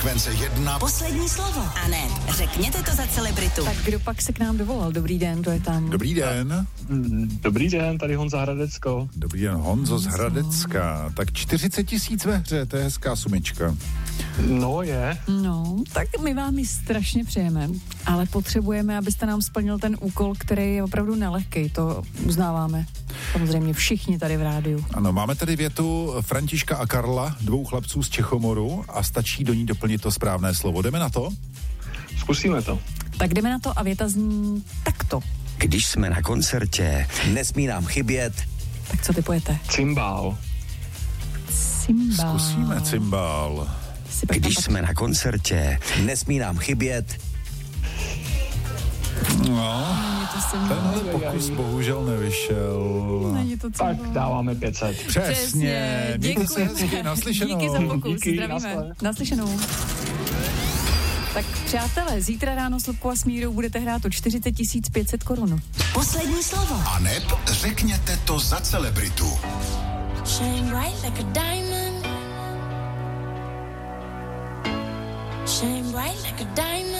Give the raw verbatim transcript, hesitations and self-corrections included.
Frekvence jedna. Poslední slovo. A ne, řekněte to za celebritu. Tak kdo pak se k nám dovolal? Dobrý den, kdo je tam? Dobrý den. Dobrý den, tady Honza Hradecko. Dobrý den, Honzo z Hradecka. Tak čtyřicet tisíc ve hře, to je hezká sumička. No je. No, tak my vám ji strašně přejeme, ale potřebujeme, abyste nám splnil ten úkol, který je opravdu nelehký, to uznáváme. Samozřejmě všichni tady v rádiu. Ano, máme tady větu Františka a Karla, dvou chlapců z Čechomoru a stačí do ní doplnit to správné slovo. Jdeme na to? Zkusíme to. Tak jdeme na to a věta zní takto. Když jsme na koncertě, nesmí nám chybět. Tak co ty pojete? Cymbál. Cymbál. Zkusíme cymbál. Když jsme na koncertě, nesmí nám chybět. No, tenhle pokus bohužel nevyšel. Není to cymbál. Tak dáváme pět set. Přesně, Přesně. mějte se Děkujeme. hezky, naslyšenou. Díky za pokus, Díky, zdravíme. naschle. Naslyšenou. Tak přátelé, zítra ráno s Lubkou a Smírou budete hrát o čtyřicet tisíc pět set korun. Poslední slovo. A neb řekněte to za celebritu. Shine bright like a diamond. Shine bright like a diamond.